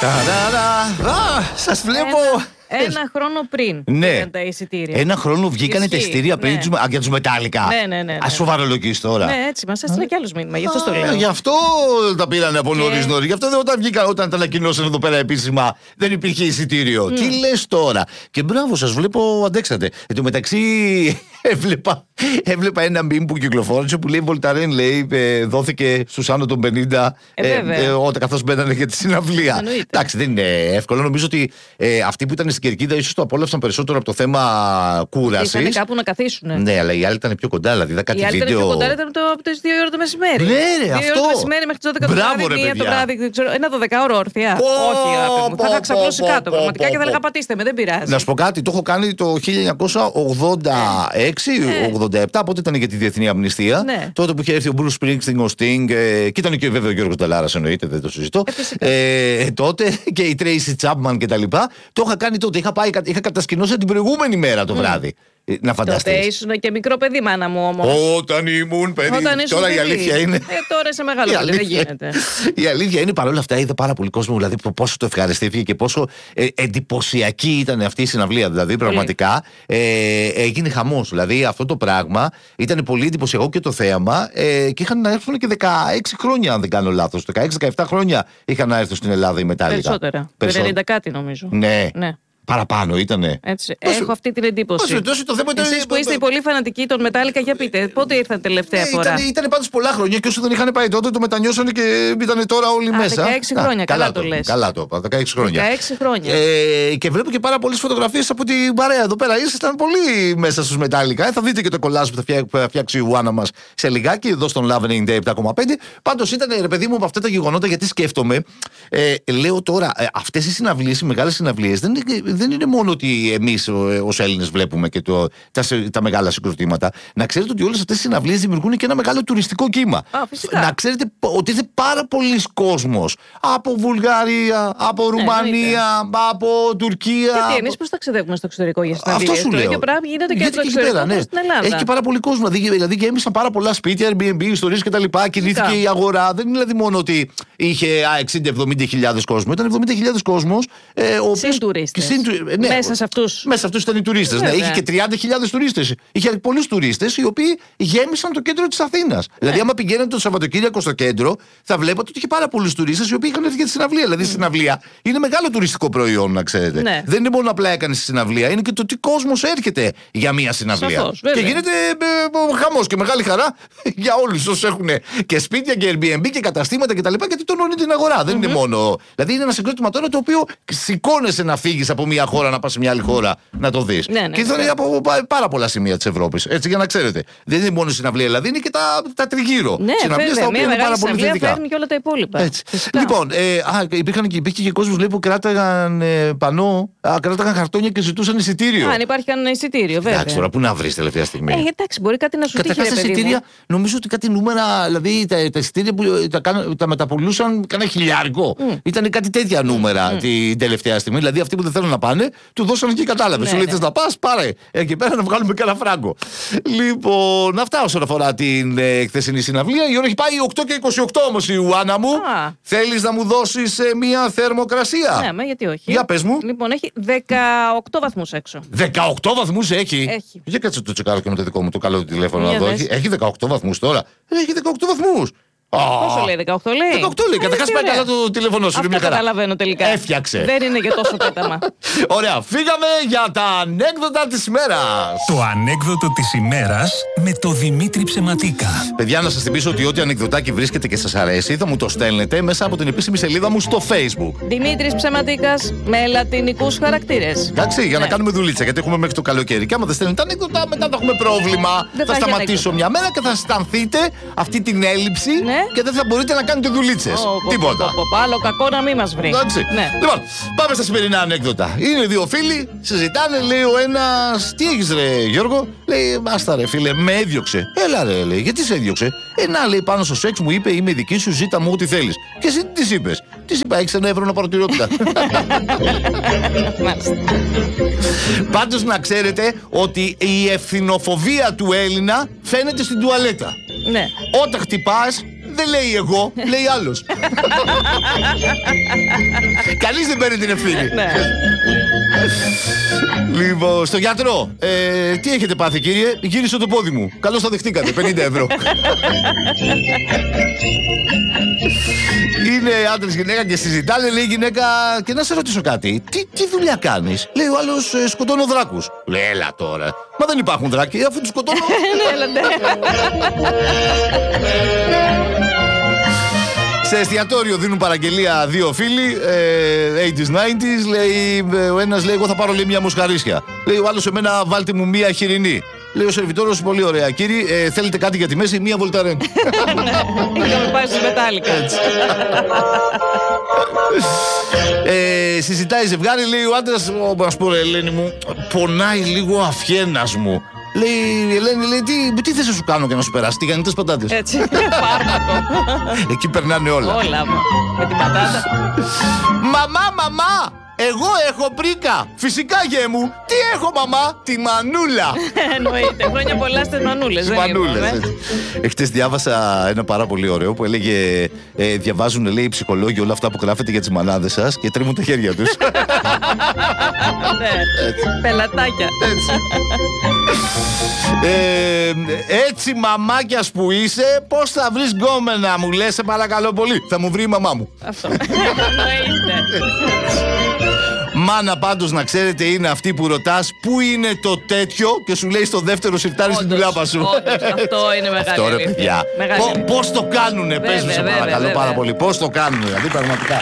Σας βλέπω. Ένα χρόνο πριν βγήκαν τα εισιτήρια. Ένα χρόνο βγήκανε τα εισιτήρια πριν για τους μετάλλικα. Ναι. Ας σοβαρολογείς τώρα. Ναι, έτσι, μας έστειλε κι άλλος μήνυμα, γι' αυτό το λέω. Γι' αυτό τα πήρανε από νωρίς. Γι' αυτό όταν τα ανακοινώσαν εδώ πέρα επίσημα, δεν υπήρχε εισιτήριο. Τι λες τώρα. Και μπράβο, σας βλέπω, αντέξατε. Εν τω μεταξύ, έβλεπα ένα meme που κυκλοφόρησε που λέει Βολταρέν, λέει, δόθηκε στους άνω των 50 όταν καθώς μπαίνανε για τη συναυλία. Εντάξει, δεν είναι εύκολο. Νομίζω ότι αυτοί που ήταν στην κερκίδα ίσως το απόλαυσαν περισσότερο από το θέμα κούρασης. Ήτανε κάπου να καθίσουν. Ναι, αλλά οι άλλοι ήταν πιο κοντά. Δηλαδή, κάτι οι άλλοι βίντεο. Ήταν πιο κοντά, ήταν από τις 2 ώρα το μεσημέρι. Ναι, ρε, 2 ώρα το μεσημέρι μέχρι τις 12 το βράδυ, 1 το βράδυ. Ένα 12ωρο όρθια. Όχι, αγάπη μου. Θα είχα ξαπλώσει κάτω πραγματικά και θα έλεγα πατήστε με, δεν πειράζει. Να σου πω κάτι, το έχω κάνει το 1986-87, πότε ήταν για τη Διεθνή Αμνηστία. Τότε που είχε έρθει ο Bruce Springsteen, ο Sting, και ήταν και βέβαια ο Γιώργος Νταλάρας, εννοείται, δεν το συζητώ. Τότε και η Tracy Chapman κτλ. Το είχα κάνει τότε. Είχα κατασκηνώσει την προηγούμενη μέρα το βράδυ. Να φανταστείς. Τότε ήσουν και μικρό παιδί, μάνα μου όμως. Όταν ήμουν παιδί. Τώρα η αλήθεια είναι. Τώρα είσαι μεγάλο παιδί, δεν γίνεται. Η αλήθεια είναι παρόλα αυτά είδα πάρα πολύ κόσμο, δηλαδή πόσο το ευχαριστήθηκε και πόσο εντυπωσιακή ήταν αυτή η συναυλία. Δηλαδή πραγματικά έγινε χαμός. Δηλαδή αυτό το πράγμα ήταν πολύ εντυπωσιακό και το θέαμα και είχαν να έρθουν και 16 χρόνια, αν δεν κάνω λάθος. 16-17 χρόνια είχαν να έρθουν στην Ελλάδα οι Μετάλλικα. Περισσότερα. 90 κάτι νομίζω. Ναι. Παραπάνω ήτανε. Έτσι. Έχω αυτή την εντύπωση. Εσείς που είστε πολύ φανατικοί των Μετάλλικα, για πείτε, πότε ήρθαν τελευταία φορά. Ήταν πάντως πολλά χρόνια και όσο δεν είχαν πάει τότε το μετανιώσανε και ήταν τώρα όλοι μέσα. 16 χρόνια, καλά το λες. Καλά το είπα, 16 χρόνια. 16 χρόνια. Και βλέπω και πάρα πολλές φωτογραφίες από την παρέα εδώ πέρα. Ήσασταν πολύ μέσα στους Μετάλλικα. Θα δείτε και το κολλάζ που θα φτιάξει η Ιουάννα μας σε λιγάκι, εδώ στον Love 97,5. Πάντως ήταν, ρε παιδί μου, από αυτά τα γεγονότα, γιατί σκέφτομαι, λέω τώρα, αυτές οι συναυλίες, οι μεγάλες συναυλίες, δεν είναι μόνο ότι εμείς ως Έλληνες βλέπουμε και τα μεγάλα συγκροτήματα. Να ξέρετε ότι όλες αυτές οι συναυλίες δημιουργούν και ένα μεγάλο τουριστικό κύμα. Να ξέρετε ότι είναι πάρα πολλοί κόσμος από Βουλγαρία, από Ρουμανία, από Τουρκία. Γιατί εμείς πώς ταξιδεύουμε στο εξωτερικό για συναυλίες. Αυτό σου λέω. Το ίδιο πράγμα γίνεται και στο εξωτερικό στην Ελλάδα. Έχει και πάρα πολύ κόσμο. Δηλαδή γέμισαν πάρα πολλά σπίτια, Airbnb, ιστορίες κτλ. Κινήθηκε η αγορά. Δεν είναι δηλαδή μόνο ότι είχε 60-70 κόσμο. Ήταν 70.000 κόσμος. Συν τουρίστες. Μέσα σε αυτούς ήταν οι τουρίστες. Ναι, είχε και 30.000 τουρίστες. Είχε πολλούς τουρίστες οι οποίοι γέμισαν το κέντρο της Αθήνας. Δηλαδή, άμα πηγαίνετε το Σαββατοκύριακο στο κέντρο, θα βλέπατε ότι είχε πάρα πολλούς τουρίστες οι οποίοι είχαν έρθει για τη συναυλία. Δηλαδή, η συναυλία είναι μεγάλο τουριστικό προϊόν, να ξέρετε. Δεν είναι μόνο απλά έκανε τη συναυλία, είναι και το τι κόσμος έρχεται για μια συναυλία. Σαφώς, και γίνεται χαμός και μεγάλη χαρά για όλους όσους έχουν και σπίτια και Airbnb και καταστήματα κτλ. Γιατί τονώνει την αγορά. Δεν είναι μόνο. Δηλαδή, είναι ένα συγκρότημα τώρα το οποίο σηκώνεσαι να φύγεις από μια χώρα να πας σε μια άλλη χώρα να το δεις. Και θα είναι από πάρα πολλά σημεία της Ευρώπης. Έτσι, για να ξέρετε. Δεν είναι μόνο η συναυλία, δηλαδή είναι και τα τριγύρω. Συναυλίες τα οποία είναι πάρα πολύ θετικά. Φέρνει και όλα τα υπόλοιπα. Λοιπόν, υπήρχε και κόσμος που κράταγαν πανό, κράταγαν χαρτόνια και ζητούσαν εισιτήριο. Αν υπάρχει κανένα εισιτήριο, βέβαια. Εντάξει, τώρα πού να βρεις τελευταία στιγμή. Εντάξει, μπορεί κάτι να σου τύχει. Καταρχάς τα εισιτήρια, νομίζω ότι κάτι νούμερα, δηλαδή τα εισιτήρια που τα μεταπολούσαν κανένα χιλιάρικο. Ήταν κάτι τέτοια νούμερα την τελευταία στιγμή. Δηλαδή αυτοί που δεν θέλουν να πάνε, του δώσανε και κατάλαβε. Σου λέει θες να πας, πάρε. Εκεί πέρα να βγάλουμε και ένα φράγκο. Λοιπόν, αυτά όσον αφορά την χθεσινή συναυλία. Η ώρα έχει πάει 8 και 28 όμως η Ιουάννα μου. Θέλεις να μου δώσεις μια θερμοκρασία? Ναι, γιατί όχι. Για πες μου. Λοιπόν, έχει 18 βαθμούς έξω. 18 βαθμούς έχει. Για κάτσε το τσεκάρω και με το δικό μου το καλό τηλέφωνο εδώ. Έχει 18 βαθμούς τώρα. Έχει 18 βαθμούς. Πόσο λέει, 18 λέει? 18 λέει. Καταρχάς πάει καλά το τηλέφωνο σου. Αυτό καταλαβαίνω τελικά. Έφτιαξε. Δεν είναι για τόσο πέταμα. Ωραία, φύγαμε για τα ανέκδοτα της ημέρας. Το ανέκδοτο της ημέρας με το Δημήτρη Ψεματίκα. Παιδιά, να σας θυμίσω ότι ό,τι ανεκδοτάκι βρίσκεται και σας αρέσει θα μου το στέλνετε μέσα από την επίσημη σελίδα μου στο Facebook. Δημήτρης Ψεματίκας με λατινικούς χαρακτήρες. Εντάξει, για να κάνουμε δουλίτσα, γιατί έχουμε μέχρι το καλοκαίρι. Και άμα δεν στέλνετε ανέκδοτα, μετά θα έχουμε πρόβλημα. Θα σταματήσω μια μέρα και θα αισθανθείτε αυτή την έλλειψη. Και δεν θα μπορείτε να κάνετε δουλίτσες. Τίποτα. Άλλο κακό να μην μας βρει. Λοιπόν, πάμε στα σημερινά ανέκδοτα. Είναι δύο φίλοι, συζητάνε, λέει ο ένας, τι έχεις ρε Γιώργο? Λέει, άστα ρε φίλε, με έδιωξε. Έλα ρε, λέει, γιατί σε έδιωξε? Να, λέει, πάνω στο σεξ μου είπε, είμαι δική σου, ζήτα μου ό,τι θέλεις. Και εσύ τι είπες? Της είπα, έχεις €1 να παρατηρότητα. Πάντως να ξέρετε ότι η ευθυνοφοβία του Έλληνα φαίνεται στην τουαλέτα. Ναι. Όταν χτυπάς, δεν λέει εγώ, λέει άλλος. Κανείς δεν παίρνει την ευθύνη. Λοιπόν, στο γιατρό, τι έχετε πάθει, κύριε? Γύρισε το πόδι μου. Καλώς το δεχτήκατε, 50 ευρώ. Είναι άντρες γυναίκα και συζητάνε, λέει η γυναίκα, και να σε ρωτήσω κάτι. Τι δουλειά κάνεις? Λέει ο άλλος, σκοτώνω δράκους. Λέει, έλα τώρα. Μα δεν υπάρχουν δράκοι, αφού τους σκοτώνω. Σε εστιατόριο δίνουν παραγγελία δύο φίλοι, 80s, 90s. Λέει, ο ένας λέει, εγώ θα πάρω, λέει, μια μοσχαρίσια. Λέει ο άλλος, εμένα βάλτε μου μια χοιρινή. Λέει ο σερβιτόρος, πολύ ωραία. Κύριε, θέλετε κάτι για τη μέση? Μία βολταρέν. Είχαμε πάει στους μετάλλικα. Συζητάει ζευγάρι, λέει ο άντρας, μας πω, Ελένη μου, πονάει λίγο αφιένας μου. Λέει η Ελένη, λέει, τι θες να σου κάνω για να σου περάσει? Τηγανιτές πατάτες. Έτσι, φάρμακο. Εκεί περνάνε όλα. Όλα, με την πατάτα. Μαμά, εγώ έχω πρίκα. Φυσικά, γε μου. Τι έχω, μαμά? Τη μανούλα. Εννοείται. Χρόνια πολλά στις μανούλες. Τις μανούλες. Χτες διάβασα ένα πάρα πολύ ωραίο που έλεγε, διαβάζουν, λέει, οι ψυχολόγοι όλα αυτά που γράφετε για τις μανάδες σας και τρέμουν τα χέρια τους. Ναι. Πελατάκια. Έτσι, μαμάκιας που είσαι, πώς θα βρεις γκόμενα, μου λες? Σε παρακαλώ πολύ. Θα μου βρει η μαμά μου. Αυτό. Εννοείται. Μάνα, πάντως, να ξέρετε, είναι αυτή που ρωτάς πού είναι το τέτοιο και σου λέει στο δεύτερο σιρτάρι στην τουλάπα σου. Αυτό είναι μεγάλη. Αυτό, ρε παιδιά. Πώς το κάνουνε, πες μου, σε παρακαλώ πάρα πολύ. Πώς το κάνουνε, δηλαδή, πραγματικά.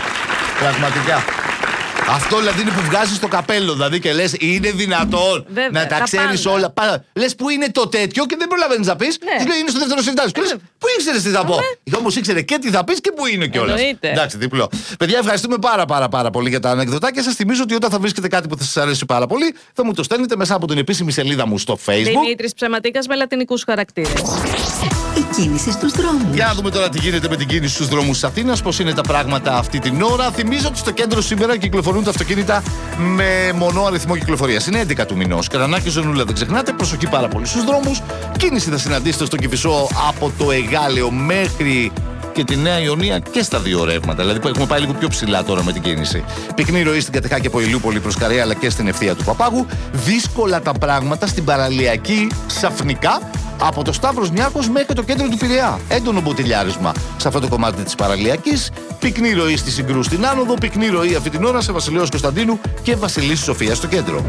Αυτό δηλαδή είναι που βγάζεις το καπέλο, δηλαδή, και λες, είναι δυνατόν να τα ξέρεις όλα. Λες που είναι το τέτοιο και δεν προλαβαίνεις να πεις. Της λέει, είναι στο δεύτερο σιρτάρι. Και λες, πού ήξερες τι θα πω? Όμως ήξερε και τι θα πεις και πού είναι κιόλας. Εντάξει, διπλό. Παιδιά, ευχαριστούμε πάρα πολύ για τα ανεκδοτάκια. Σας θυμίζω ότι όταν θα βρίσκετε κάτι που θα σας αρέσει πάρα πολύ, θα μου το στέλνετε μέσα από την επίσημη σελίδα μου στο Facebook. Δημήτρης Ψεματίκας με λατινικούς χαρακτήρες. Η κίνηση στους δρόμους. Για να δούμε τώρα τι γίνεται με την κίνηση στους δρόμους της Αθήνας, πώς είναι τα πράγματα αυτή την ώρα. Θυμίζω ότι στο κέντρο σήμερα κυκλοφορούν τα αυτοκίνητα με μονό αριθμό κυκλοφορίας. Είναι 11 του μηνός. Καρανάκι, Ζωνούλα, δεν ξεχνάτε. Προσοχή πάρα πολύ στους δρόμους. Κίνηση θα συναντήσετε στο Κηφισό από το Εγάλεο μέχρι και τη Νέα Ιωνία και στα δύο ρεύματα. Δηλαδή που έχουμε πάει λίγο πιο ψηλά τώρα με την κίνηση. Πυκνή ροή στην Κατεχάκη από Ηλιούπολη προς Καρέα αλλά και στην ευθεία του Παπάγου. Δύσκολα τα πράγματα στην παραλιακή Σαφνικά από το Σταύρος Νιάρχος μέχρι το κέντρο του Πειραιά. Έντονο μποτιλιάρισμα σε αυτό το κομμάτι της παραλιακής. Πυκνή ροή στη Συγκρού στην Άνοδο. Πυκνή ροή αυτή την ώρα σε Βασιλέως Κωνσταντίνου και Βασιλής Σοφίας στο κέντρο.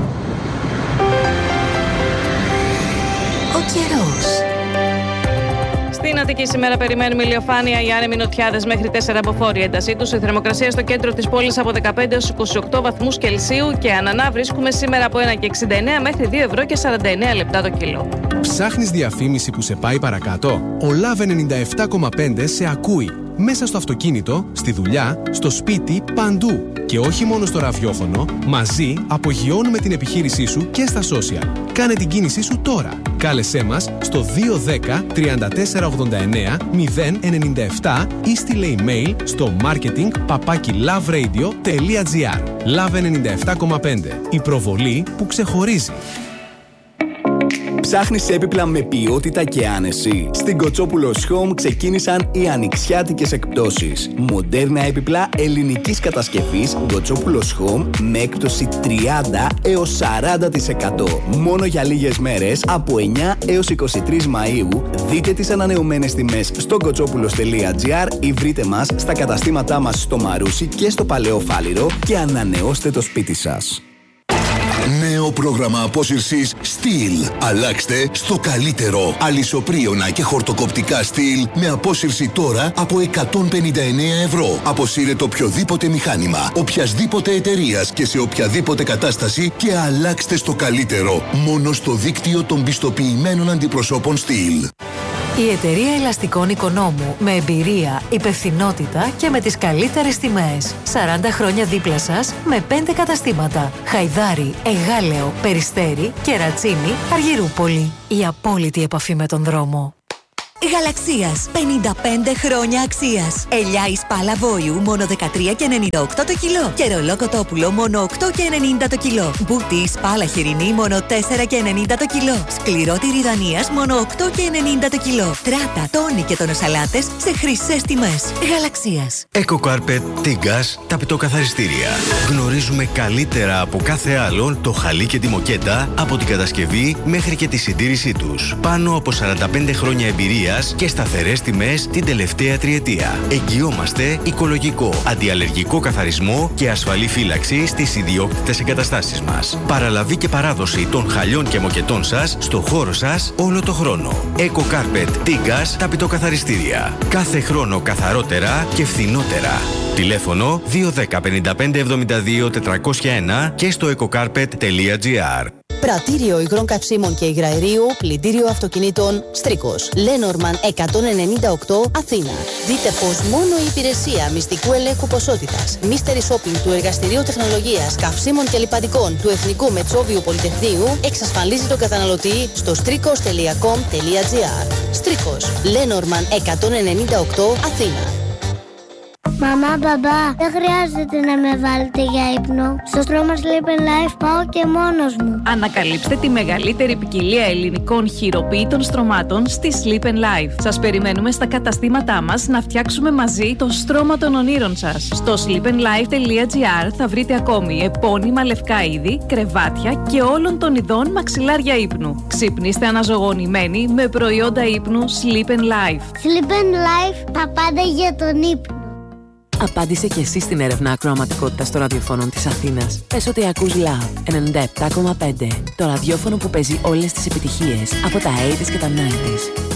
Ο καιρός. Στην Αττική σήμερα περιμένουμε ηλιοφάνεια, οι άνεμοι νοτιάδες μέχρι 4 μποφόρ η έντασή τους. Η θερμοκρασία στο κέντρο της πόλης από 15 έως 28 βαθμούς Κελσίου και ανανά βρίσκουμε σήμερα από 1,69 μέχρι 2 ευρώ και 49 λεπτά το κιλό. Ψάχνεις διαφήμιση που σε πάει παρακάτω? Ο Love 97,5 σε ακούει. Μέσα στο αυτοκίνητο, στη δουλειά, στο σπίτι, παντού. Και όχι μόνο στο ραδιόφωνο, μαζί απογειώνουμε την επιχείρησή σου και στα social. Κάνε την κίνησή σου τώρα. Κάλεσέ μας στο 210 3489 097 ή στείλε email στο marketing@loveradio.gr. Love 97,5. Η προβολή που ξεχωρίζει. Ψάχνεις έπιπλα με ποιότητα και άνεση? Στην Κοτσόπουλος Home ξεκίνησαν οι ανοιξιάτικες εκπτώσεις. Μοντέρνα έπιπλα ελληνικής κατασκευής Κοτσόπουλος Home με έκπτωση 30 έως 40%. Μόνο για λίγες μέρες από 9 έως 23 Μαΐου. Δείτε τις ανανεωμένες τιμές στο κοτσόπουλος.gr ή βρείτε μας στα καταστήματά μας στο Μαρούσι και στο Παλαιό Φάληρο και ανανεώστε το σπίτι σας. Νέο πρόγραμμα απόσυρσης Steel. Αλλάξτε στο καλύτερο. Αλυσοπρίωνα και χορτοκοπτικά Steel με απόσυρση τώρα από 159 ευρώ. Αποσύρετε οποιοδήποτε μηχάνημα, οποιασδήποτε εταιρείας και σε οποιαδήποτε κατάσταση και αλλάξτε στο καλύτερο. Μόνο στο δίκτυο των πιστοποιημένων αντιπροσώπων Steel. Η εταιρεία ελαστικών Οικονόμου με εμπειρία, υπευθυνότητα και με τις καλύτερες τιμές. 40 χρόνια δίπλα σας με 5 καταστήματα. Χαϊδάρι, Εγάλεο, Περιστέρι, Κερατσίνη, Αργυρούπολη. Η απόλυτη επαφή με τον δρόμο. Γαλαξίας. 55 χρόνια αξίας. Ελιά εις πάλα βόλιου μόνο 13,98 το κιλό. Και ρολό κοτόπουλο μόνο 8,90 το κιλό. Μπούτι εις πάλα χοιρινή μόνο 4,90 το κιλό. Σκληρό τυρί Δανίας μόνο 8,90 το κιλό. Τράτα, τόνι και τονοσαλάτες σε χρυσές τιμές. Γαλαξίας. EcoCarpet Tigas, τα πιτοκαθαριστήρια. Γνωρίζουμε καλύτερα από κάθε άλλον το χαλί και τη μοκέτα από την κατασκευή μέχρι και τη συντήρησή τους. Πάνω από 45 χρόνια εμπειρίας και σταθερές τιμές την τελευταία τριετία. Εγγυόμαστε οικολογικό, αντιαλλεργικό καθαρισμό και ασφαλή φύλαξη στις ιδιόκτητες εγκαταστάσεις μας. Παραλαβή και παράδοση των χαλιών και μοκετών σας στο χώρο σας όλο το χρόνο. EcoCarpet Tigas, τα πιτοκαθαριστήρια. Κάθε χρόνο καθαρότερα και φθηνότερα. Τηλέφωνο 210 55 72 401 και στο ecocarpet.gr. Πρατήριο υγρών καυσίμων και υγραερίου, πλυντήριο αυτοκινήτων Στρίκος. Λένορμαν 198 Αθήνα. Δείτε πως μόνο η υπηρεσία μυστικού ελέγχου ποσότητας, mystery shopping του Εργαστηρίου Τεχνολογίας, Καυσίμων και Λιπαντικών του Εθνικού Μετσόβιου Πολυτεχνείου εξασφαλίζει τον καταναλωτή στο strikos.com.gr. Στρίκος. Λένορμαν 198 Αθήνα. Μαμά, μπαμπά, δεν χρειάζεται να με βάλετε για ύπνο. Στο στρώμα Sleep and Life πάω και μόνος μου. Ανακαλύψτε τη μεγαλύτερη ποικιλία ελληνικών χειροποίητων στρωμάτων στη Sleep and Life. Σας περιμένουμε στα καταστήματά μας να φτιάξουμε μαζί το στρώμα των ονείρων σας. Στο sleepandlife.gr θα βρείτε ακόμη επώνυμα λευκά είδη, κρεβάτια και όλων των ειδών μαξιλάρια ύπνου. Ξυπνήστε αναζωογονημένοι με προϊόντα ύπνου Sleep and Life. Sleep and Life, τα πάντα για τον ύπνο. Απάντησε και εσύ στην έρευνα ακροαματικότητας των ραδιοφώνων της Αθήνας. Πες ότι ακούς Love 97,5. Το ραδιόφωνο που παίζει όλες τις επιτυχίες από τα 80's και τα 90's.